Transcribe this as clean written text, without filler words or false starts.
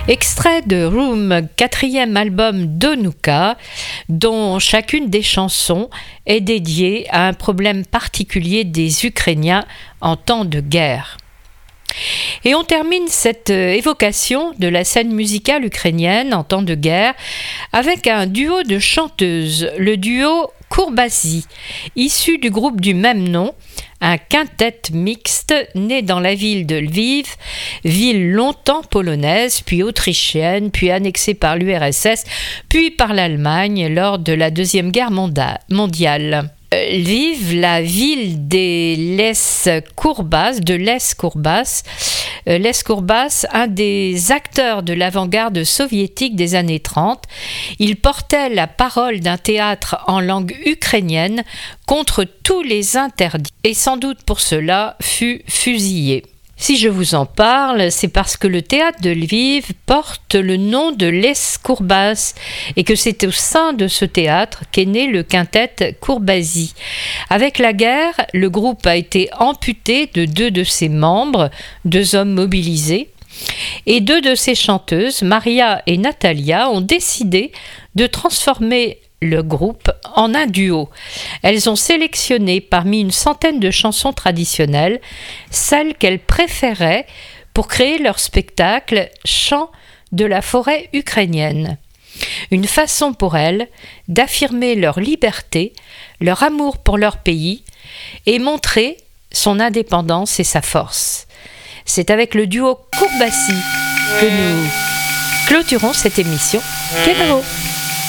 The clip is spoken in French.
Extrait de Room, quatrième album d'Onuka, dont chacune des chansons est dédiée à un problème particulier des Ukrainiens en temps de guerre. Et on termine cette évocation de la scène musicale ukrainienne en temps de guerre avec un duo de chanteuses, le duo Kourbasi, issu du groupe du même nom, un quintet mixte né dans la ville de Lviv, ville longtemps polonaise, puis autrichienne, puis annexée par l'URSS, puis par l'Allemagne lors de la Deuxième Guerre mondiale. Lviv, la ville des Lez Kourbas, un des acteurs de l'avant-garde soviétique des années 30. Il portait la parole d'un théâtre en langue ukrainienne contre tous les interdits et sans doute pour cela fut fusillé. Si je vous en parle, c'est parce que le théâtre de Lviv porte le nom de Lez Kourbas et que c'est au sein de ce théâtre qu'est né le quintet Kourbasi. Avec la guerre, le groupe a été amputé de 2 de ses membres, 2 hommes mobilisés, et 2 de ses chanteuses, Maria et Natalia, ont décidé de transformer le groupe en un duo. Elles ont sélectionné parmi une centaine de chansons traditionnelles celles qu'elles préféraient pour créer leur spectacle Chants de la forêt ukrainienne. Une façon pour elles d'affirmer leur liberté, leur amour pour leur pays et montrer son indépendance et sa force. C'est avec le duo Kourbasi que nous clôturons cette émission. Kenavo!